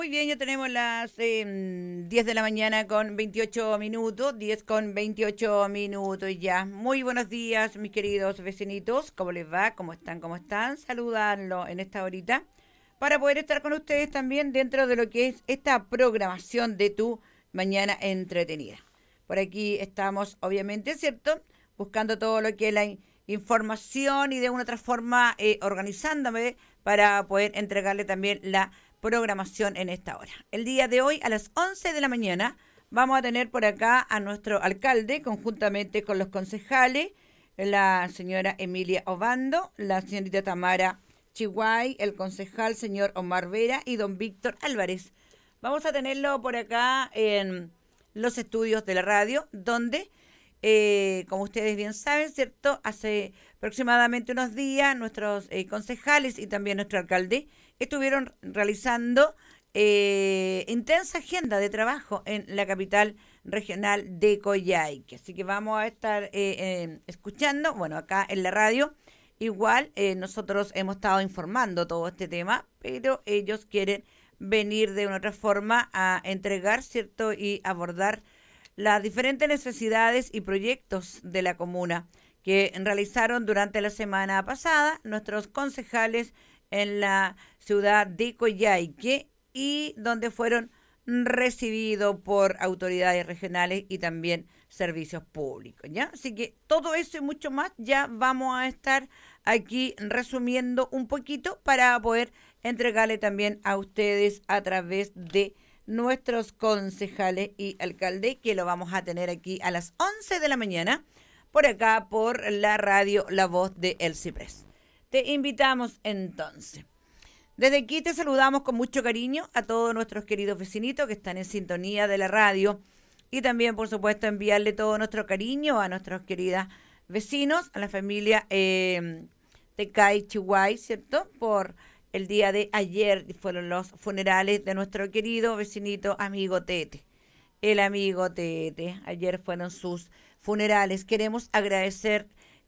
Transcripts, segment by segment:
Muy bien, ya tenemos las 10 de la mañana con 28 minutos, 10 con 28 minutos ya. Muy buenos días, mis queridos vecinitos. ¿Cómo les va? ¿Cómo están? ¿Cómo están? Saludarlo en esta horita para poder estar con ustedes también dentro de lo que es esta programación de tu mañana entretenida. Por aquí estamos, obviamente, ¿cierto? Buscando todo lo que es la información y de una otra forma organizándome para poder entregarle también la programación en esta hora. El día de hoy a las 11 de la mañana vamos a tener por acá a nuestro alcalde conjuntamente con los concejales, la señora Emilia Obando, la señorita Tamara Chihuay, el concejal señor Omar Vera y don Víctor Álvarez. Vamos a tenerlo por acá en los estudios de la radio, donde, como ustedes bien saben, ¿cierto? Hace aproximadamente unos días nuestros concejales y también nuestro alcalde estuvieron realizando intensa agenda de trabajo en la capital regional de Coyhaique. Así que vamos a estar escuchando, bueno, acá en la radio. Igual nosotros hemos estado informando todo este tema, pero ellos quieren venir de una otra forma a entregar, ¿cierto? Y abordar las diferentes necesidades y proyectos de la comuna que realizaron durante la semana pasada nuestros concejales en la ciudad de Coyhaique y donde fueron recibidos por autoridades regionales y también servicios públicos, ¿ya? Así que todo eso y mucho más ya vamos a estar aquí resumiendo un poquito para poder entregarle también a ustedes a través de nuestros concejales y alcalde, que lo vamos a tener aquí a las 11 de la mañana, por acá por la radio La Voz de El Ciprés. Te invitamos entonces. Desde aquí te saludamos con mucho cariño a todos nuestros queridos vecinitos que están en sintonía de la radio y también, por supuesto, enviarle todo nuestro cariño a nuestros queridos vecinos, a la familia Tecay Chihuay, ¿cierto? Por el día de ayer fueron los funerales de nuestro querido vecinito amigo Tete. El amigo Tete. Ayer fueron sus funerales. Queremos agradecer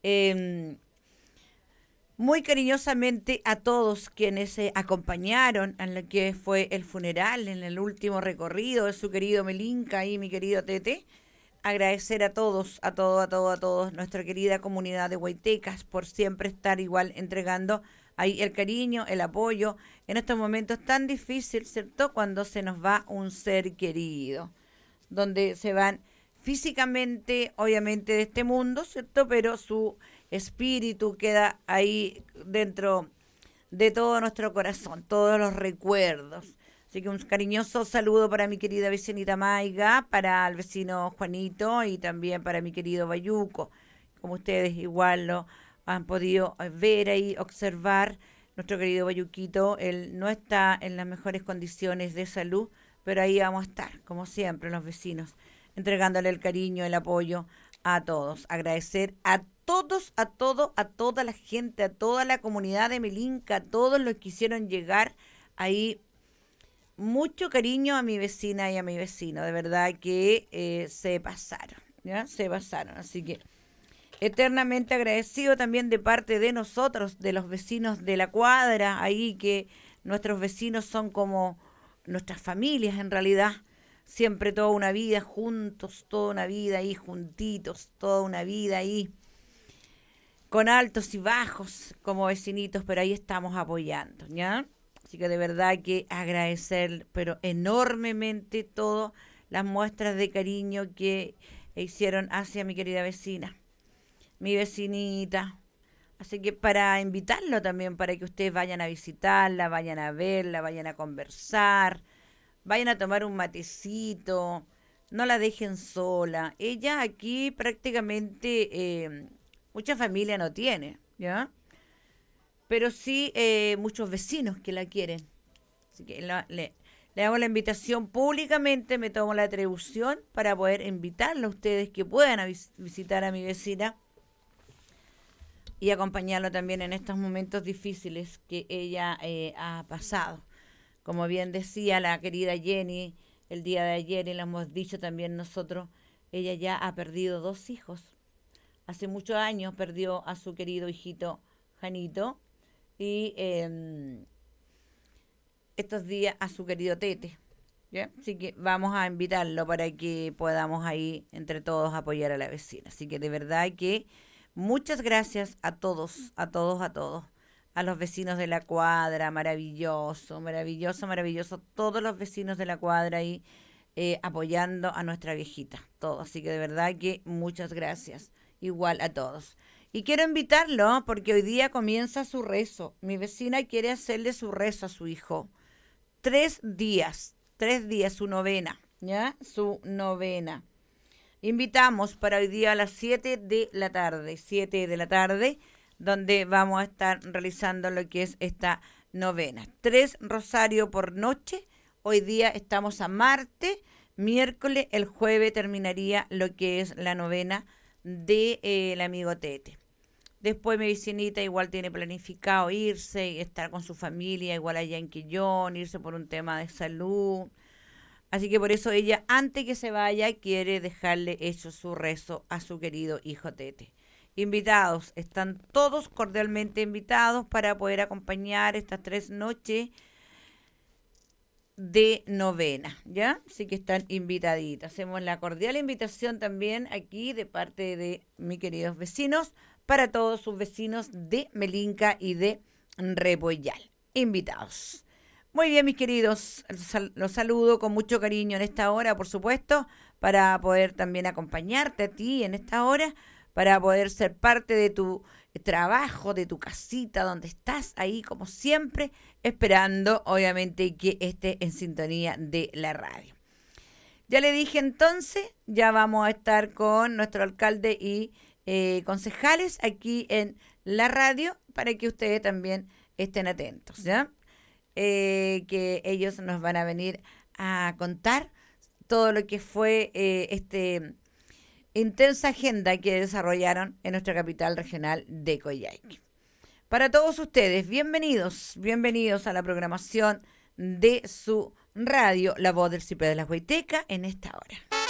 muy cariñosamente a todos quienes se acompañaron en lo que fue el funeral, en el último recorrido de su querido Melinca y mi querido Tete. Agradecer a todos, a todos, nuestra querida comunidad de Huaytecas por siempre estar igual entregando ahí el cariño, el apoyo en estos momentos tan difíciles, ¿cierto? Cuando se nos va un ser querido, donde se van físicamente, obviamente, de este mundo, ¿cierto? Pero su espíritu queda ahí dentro de todo nuestro corazón, todos los recuerdos. Así que un cariñoso saludo para mi querida vecinita Maiga, para el vecino Juanito y también para mi querido Bayuco. Como ustedes igual lo han podido ver ahí, observar, nuestro querido Bayuquito, él no está en las mejores condiciones de salud, pero ahí vamos a estar, como siempre, los vecinos, entregándole el cariño, el apoyo a todos. Agradecer a todos, a todo, a toda la gente, a toda la comunidad de Melinca, a todos los que hicieron llegar ahí mucho cariño a mi vecina y a mi vecino. De verdad que se pasaron, ¿ya? Se pasaron. Así que eternamente agradecido también de parte de nosotros, de los vecinos de la cuadra, ahí que nuestros vecinos son como nuestras familias en realidad. Siempre toda una vida juntos, toda una vida ahí juntitos, toda una vida ahí con altos y bajos como vecinitos, pero ahí estamos apoyando, ¿ya? Así que de verdad que agradecer, pero enormemente todas las muestras de cariño que hicieron hacia mi querida vecina, mi vecinita. Así que para invitarlo también, para que ustedes vayan a visitarla, vayan a verla, vayan a conversar, vayan a tomar un matecito, no la dejen sola. Ella aquí prácticamente mucha familia no tiene, ¿ya? Pero sí muchos vecinos que la quieren. Así que le hago la invitación públicamente, me tomo la atribución para poder invitarla a ustedes que puedan visitar a mi vecina y acompañarlo también en estos momentos difíciles que ella ha pasado. Como bien decía la querida Jenny el día de ayer, y lo hemos dicho también nosotros, ella ya ha perdido dos hijos. Hace muchos años perdió a su querido hijito Janito y estos días a su querido Tete. ¿Ya? Así que vamos a invitarlo para que podamos ahí entre todos apoyar a la vecina. Así que de verdad que muchas gracias a todos, a todos, a todos. A los vecinos de la cuadra, maravilloso, maravilloso, maravilloso. Todos los vecinos de la cuadra ahí apoyando a nuestra viejita. Todos. Así que de verdad que muchas gracias. Igual a todos. Y quiero invitarlo porque hoy día comienza su rezo. Mi vecina quiere hacerle su rezo a su hijo. 3 días, su novena, ¿ya? Su novena. Invitamos para hoy día a las 7 de la tarde, 7 de la tarde, donde vamos a estar realizando lo que es esta novena. 3 rosarios por noche. Hoy día estamos a martes, miércoles, el jueves terminaría lo que es la novena de el amigo Tete. Después mi vecinita igual tiene planificado irse y estar con su familia, igual allá en Quillón, irse por un tema de salud. Así que por eso ella, antes que se vaya, quiere dejarle hecho su rezo a su querido hijo Tete. Invitados, están todos cordialmente invitados para poder acompañar estas 3 noches de novena, ¿ya? Así que están invitaditas. Hacemos la cordial invitación también aquí de parte de mis queridos vecinos para todos sus vecinos de Melinca y de Repollal. Invitados. Muy bien, mis queridos, los saludo con mucho cariño en esta hora, por supuesto, para poder también acompañarte a ti en esta hora, para poder ser parte de tu trabajo, de tu casita, donde estás ahí, como siempre, esperando, obviamente, que esté en sintonía de la radio. Ya le dije entonces, ya vamos a estar con nuestro alcalde y concejales aquí en la radio para que ustedes también estén atentos, ¿ya? Que ellos nos van a venir a contar todo lo que fue intensa agenda que desarrollaron en nuestra capital regional de Coyhaique. Para todos ustedes, bienvenidos, bienvenidos a la programación de su radio, La Voz del Ciprés de la Huayteca, en esta hora.